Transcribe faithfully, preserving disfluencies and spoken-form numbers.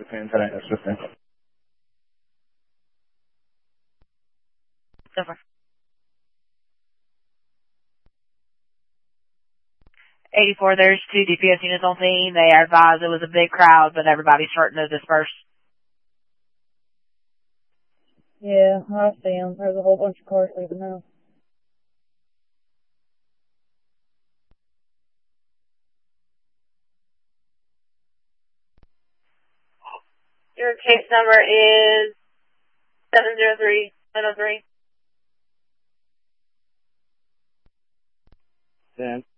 fifteen today. That's fifteen. Over. eighty-four, there's two D P S units on scene. They are advised it was a big crowd, but everybody's starting to disperse. Yeah, I see them. There's a whole bunch of cars leaving now. Your case number is seven zero three nine zero three. Dan.